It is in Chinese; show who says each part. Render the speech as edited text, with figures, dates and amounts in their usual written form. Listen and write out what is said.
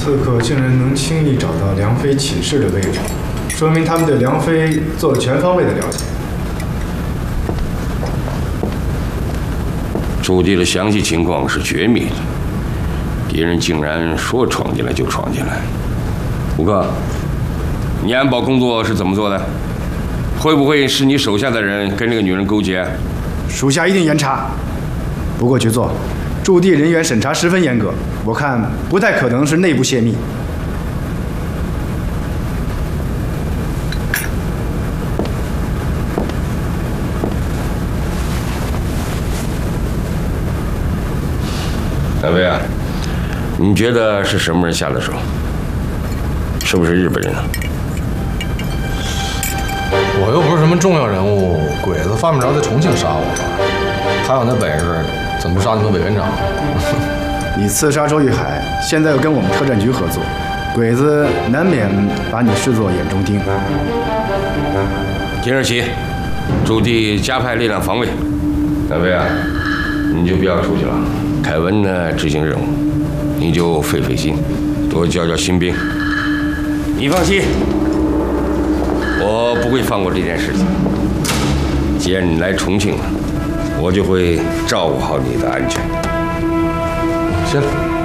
Speaker 1: 刺客竟然能轻易找到梁妃寝室的位置，说明他们对梁妃做了全方位的了解。
Speaker 2: 驻地的详细情况是绝密的，敌人竟然说闯进来就闯进来。胡克，你安保工作是怎么做的？会不会是你手下的人跟这个女人勾结？
Speaker 1: 属下一定严查。不过局座，驻地人员审查十分严格，我看不太可能是内部泄密。
Speaker 2: 大卫啊，你觉得是什么人下的手？是不是日本人啊？
Speaker 3: 我又不是什么重要人物，鬼子犯不着在重庆杀我吧？他有那本事，怎么不杀你们委员长？
Speaker 1: 你刺杀周玉海，现在又跟我们特战局合作，鬼子难免把你视作眼中钉。
Speaker 2: 今日起，驻地加派力量防卫。大卫啊，你就不要出去了。凯文呢，执行任务，你就费费心，多教教新兵。你放心，我不会放过这件事情。既然你来重庆了，我就会照顾好你的安全。
Speaker 3: 行。